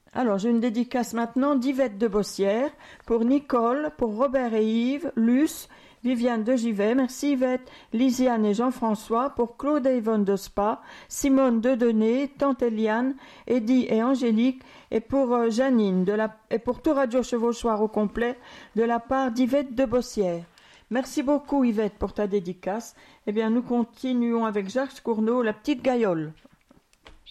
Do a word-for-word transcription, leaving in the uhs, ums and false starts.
Alors, j'ai une dédicace maintenant d'Yvette de Bossière, pour Nicole, pour Robert et Yves, Luce, Viviane de Givet, merci Yvette, Lisiane et Jean-François, pour Claude et Yvonne de Spa, Simone de Denay, Tante Eliane, Eddie et Angélique, et pour euh, Janine, de la, et pour tout Radio Chevauchoir au complet, de la part d'Yvette de Bossière. Merci beaucoup Yvette pour ta dédicace. Eh bien, nous continuons avec Jacques Cournot, La Petite Gaïole.